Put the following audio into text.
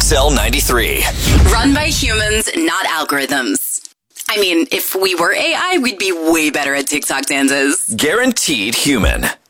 XL 93. Run by humans, not algorithms. I mean, if we were AI, we'd be way better at TikTok dances. Guaranteed human.